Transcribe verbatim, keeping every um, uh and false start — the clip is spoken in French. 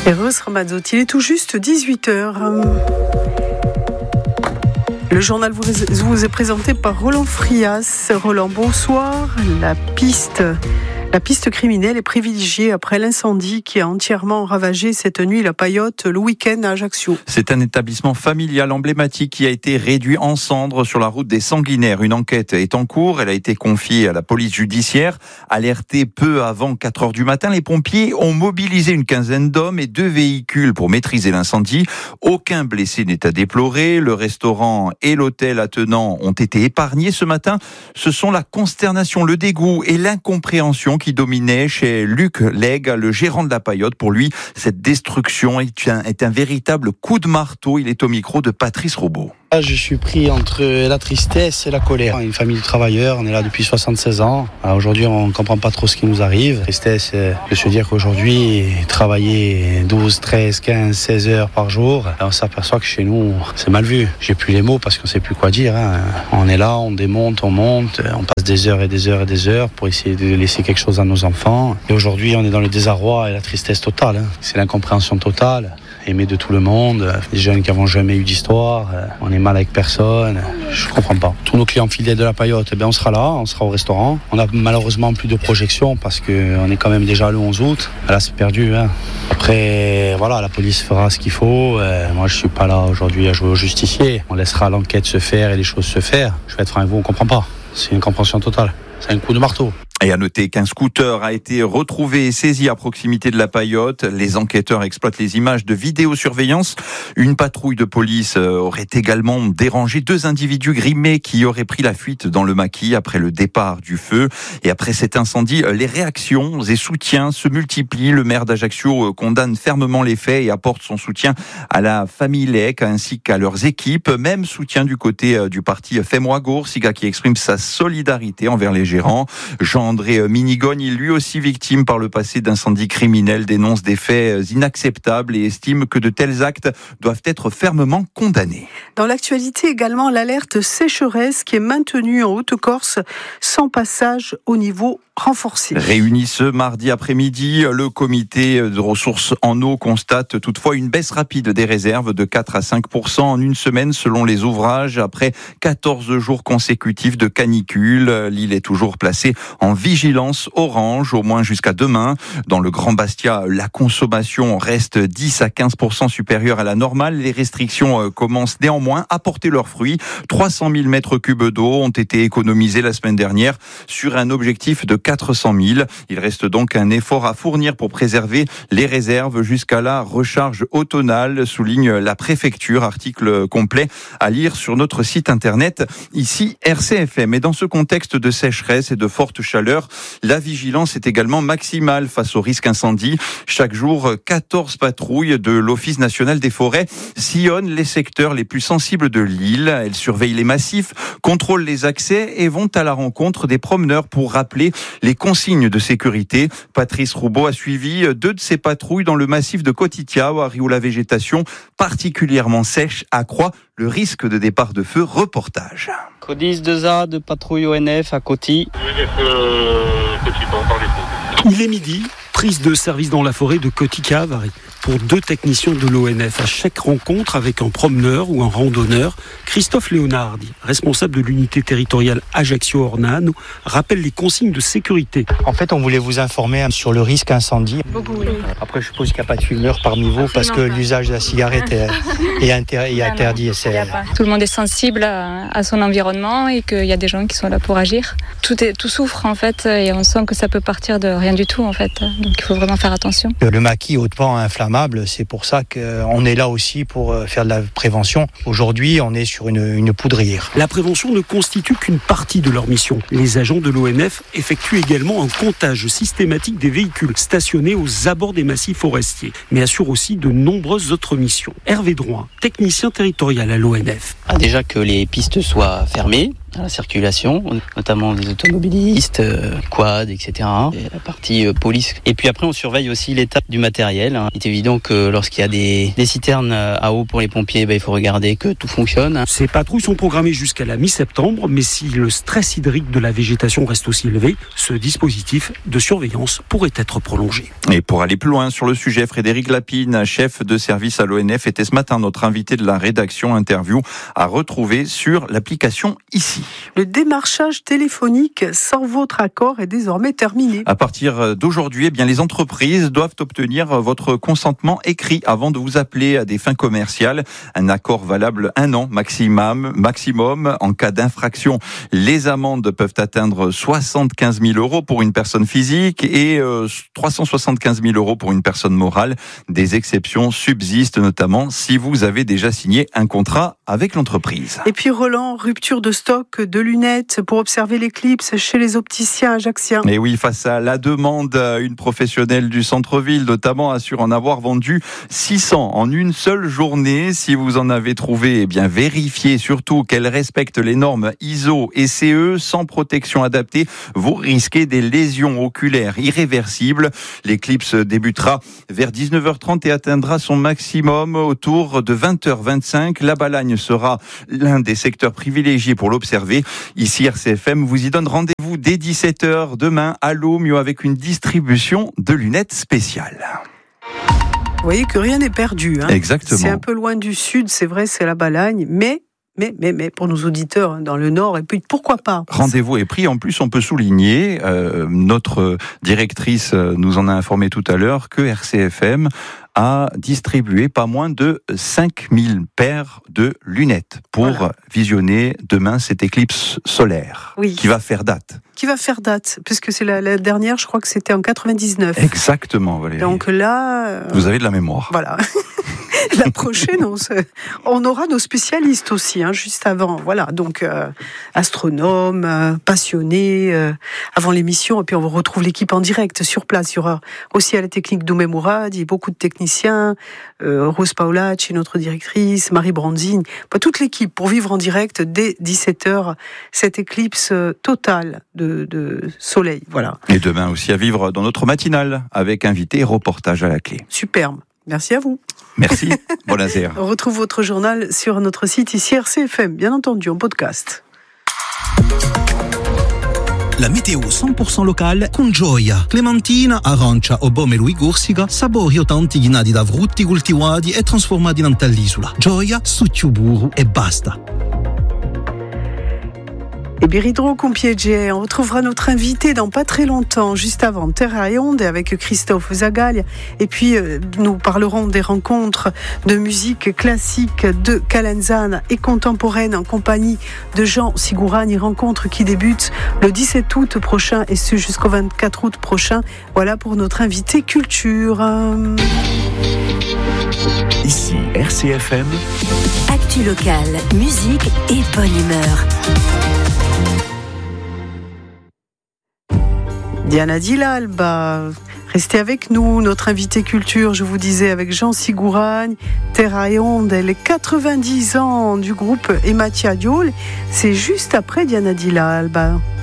Et Rose Ramazzotti, il est tout juste dix-huit heures. Le journal vous, vous est présenté par Roland Frias. Roland, bonsoir. La piste... La piste criminelle est privilégiée après l'incendie qui a entièrement ravagé cette nuit la Paillote le week-end à Ajaccio. C'est un établissement familial emblématique qui a été réduit en cendres sur la route des Sanguinaires. Une enquête est en cours. Elle a été confiée à la police judiciaire. Alertés peu avant quatre heures du matin, les pompiers ont mobilisé une quinzaine d'hommes et deux véhicules pour maîtriser l'incendie. Aucun blessé n'est à déplorer. Le restaurant et l'hôtel attenant ont été épargnés ce matin. Ce sont la consternation, le dégoût et l'incompréhension qui dominait chez Luc Legge, le gérant de la Paillote. Pour lui, cette destruction est un, est un véritable coup de marteau. Il est au micro de Patrice Robot. Je suis pris entre la tristesse et la colère. Une famille de travailleurs, on est là depuis soixante-seize ans. Aujourd'hui, on ne comprend pas trop ce qui nous arrive. Tristesse de se dire qu'aujourd'hui, travailler douze, treize, quinze, seize heures par jour, on s'aperçoit que chez nous, c'est mal vu. J'ai plus les mots parce qu'on ne sait plus quoi dire. Hein. On est là, on démonte, on monte, on passe des heures et des heures et des heures pour essayer de laisser quelque chose à nos enfants. Et aujourd'hui, on est dans le désarroi et la tristesse totale. Hein. C'est l'incompréhension totale. Aimé de tout le monde, des jeunes qui n'avont jamais eu d'histoire, on est mal avec personne, je ne comprends pas. Tous nos clients fidèles de la Paillote, eh bien on sera là, on sera au restaurant. On n'a malheureusement plus de projection parce qu'on est quand même déjà le onze août. Là c'est perdu. Hein. Après, voilà, la police fera ce qu'il faut. Euh, moi je ne suis pas là aujourd'hui à jouer au justicier. On laissera l'enquête se faire et les choses se faire. Je vais être franc avec vous, on ne comprend pas. C'est une compréhension totale. C'est un coup de marteau. Et à noter qu'un scooter a été retrouvé et saisi à proximité de la Paillote. Les enquêteurs exploitent les images de vidéosurveillance. Une patrouille de police aurait également dérangé deux individus grimés qui auraient pris la fuite dans le maquis après le départ du feu. Et après cet incendie, les réactions et soutiens se multiplient. Le maire d'Ajaccio condamne fermement les faits et apporte son soutien à la famille Legge ainsi qu'à leurs équipes. Même soutien du côté du parti Femoagour, Siga qui exprime sa solidarité envers les gérants. Jean André Minigogne, lui aussi victime par le passé d'incendies criminels, dénonce des faits inacceptables et estime que de tels actes doivent être fermement condamnés. Dans l'actualité également, l'alerte sécheresse qui est maintenue en Haute-Corse sans passage au niveau renforcé. Réuni ce mardi après-midi, le comité de ressources en eau constate toutefois une baisse rapide des réserves de quatre à cinq pour cent en une semaine selon les ouvrages. Après quatorze jours consécutifs de canicule, l'île est toujours placée en vigilance orange, au moins jusqu'à demain. Dans le Grand Bastia, la consommation reste dix à quinze pour cent supérieure à la normale. Les restrictions commencent néanmoins à porter leurs fruits. trois cent mille mètres cubes d'eau ont été économisés la semaine dernière sur un objectif de quatre cent mille. Il reste donc un effort à fournir pour préserver les réserves jusqu'à la recharge automnale, souligne la préfecture. Article complet à lire sur notre site internet, ici R C F M. Et dans ce contexte de sécheresse et de forte chaleur, la vigilance est également maximale face au risque incendie. Chaque jour, quatorze patrouilles de l'Office national des forêts sillonnent les secteurs les plus sensibles de l'île. Elles surveillent les massifs, contrôlent les accès et vont à la rencontre des promeneurs pour rappeler les consignes de sécurité. Patrice Roubaud a suivi deux de ces patrouilles dans le massif de Kotitiao, où la végétation particulièrement sèche accroît le risque de départ de feu. Reportage. Codis deux A de patrouille O N F à Coty. Il est midi, prise de service dans la forêt de Coty-Cave pour deux techniciens de l'O N F. À chaque rencontre avec un promeneur ou un randonneur, Christophe Léonardi, responsable de l'unité territoriale Ajaccio-Ornano, rappelle les consignes de sécurité. En fait, on voulait vous informer sur le risque incendie. Beaucoup, oui. Après, je suppose qu'il n'y a pas de fumeur parmi vous parce que l'usage de la cigarette est, est, inter- est interdit. C'est... Tout le monde est sensible à, à son environnement et qu'il y a des gens qui sont là pour agir. Tout, est, tout souffre en fait et on sent que ça peut partir de rien du tout en fait. Donc il faut vraiment faire attention. Le maquis hautement inflammable, c'est pour ça qu'on est là aussi pour faire de la prévention. Aujourd'hui, on est sur une, une poudrière. La prévention ne constitue qu'une partie de leur mission. Les agents de l'O N F effectuent également un comptage systématique des véhicules stationnés aux abords des massifs forestiers, mais assurent aussi de nombreuses autres missions. Hervé Drouin, technicien territorial à l'O N F. Déjà que les pistes soient fermées, à la circulation, notamment des automobilistes, euh, quad, et cetera. Et la partie euh, police. Et puis après, on surveille aussi l'état du matériel. Hein. Il est évident que lorsqu'il y a des, des citernes à eau pour les pompiers, bah, il faut regarder que tout fonctionne. Ces patrouilles sont programmées jusqu'à la mi-septembre, mais si le stress hydrique de la végétation reste aussi élevé, ce dispositif de surveillance pourrait être prolongé. Et pour aller plus loin sur le sujet, Frédéric Lapine, chef de service à l'O N F, était ce matin notre invité de la rédaction. Interview à retrouver sur l'application Ici. Le démarchage téléphonique sans votre accord est désormais terminé. À partir d'aujourd'hui, eh bien, les entreprises doivent obtenir votre consentement écrit avant de vous appeler à des fins commerciales. Un accord valable un an maximum. maximum. En cas d'infraction, les amendes peuvent atteindre soixante-quinze mille euros pour une personne physique et euh, trois cent soixante-quinze mille euros pour une personne morale. Des exceptions subsistent, notamment si vous avez déjà signé un contrat avec l'entreprise. Et puis Roland, rupture de stock de lunettes pour observer l'éclipse chez les opticiens ajaxiens. Et oui, face à la demande, une professionnelle du centre-ville notamment assure en avoir vendu six cents en une seule journée. Si vous en avez trouvé, eh bien vérifiez surtout qu'elles respectent les normes I S O et C E. Sans protection adaptée, vous risquez des lésions oculaires irréversibles. L'éclipse débutera vers dix-neuf heures trente et atteindra son maximum autour de vingt heures vingt-cinq. La Balagne sera l'un des secteurs privilégiés pour l'observer. Ici, R C F M vous y donne rendez-vous dès dix-sept heures demain à l'Aumio avec une distribution de lunettes spéciales. Vous voyez que rien n'est perdu. Hein. Exactement. C'est un peu loin du sud, c'est vrai, c'est la Balagne, mais... Mais, mais, mais pour nos auditeurs hein, dans le Nord, et puis pourquoi pas. Rendez-vous est pris. En plus, on peut souligner, euh, notre directrice nous en a informé tout à l'heure, que R C F M a distribué pas moins de cinq mille paires de lunettes pour voilà. visionner demain cette éclipse solaire oui. qui va faire date. Qui va faire date, puisque c'est la, la dernière, je crois que c'était en quatre-vingt-dix-neuf. Exactement, Valérie. Donc là... Euh... Vous avez de la mémoire. Voilà. La prochaine, on, se... on aura nos spécialistes aussi, hein, juste avant. Voilà, donc euh, astronomes, euh, passionnés, euh, avant l'émission, et puis on retrouve l'équipe en direct sur place. Il y aura aussi à la technique Doumé Mourad, beaucoup de techniciens, euh, Rose Paolacci, notre directrice, Marie Branzine, bah, toute l'équipe pour vivre en direct dès dix-sept heures cette éclipse totale de, de soleil. Voilà. Et demain aussi à vivre dans notre matinale avec invité et reportage à la clé. Superbe. Merci à vous. Merci. Buonasera. On retrouve votre journal sur notre site ici R C F M, bien entendu, en podcast. La météo cent pour cent locale con Gioia. Clementina, arancia o pomelo e corsica, sapori autentici da frutti coltivati e trasformati in l'isola. Gioia, succiuburu e basta. Et Biridro Compiège, on retrouvera notre invité dans pas très longtemps, juste avant Terra et Onde avec Christophe Zagalia. Et puis euh, nous parlerons des rencontres de musique classique de Calenzane et contemporaine en compagnie de Jean Sigourani. Rencontre qui débute le dix-sept août prochain et ce jusqu'au vingt-quatre août prochain. Voilà pour notre invité culture. Ici R C F M. Actu local, musique et bonne humeur. Diana Dillal, bah, restez avec nous, notre invité culture, je vous disais, avec Jean Sigourani, Terra et Onde, les quatre-vingt-dix ans du groupe Ematia Diol, c'est juste après Diana Dillal. Bah.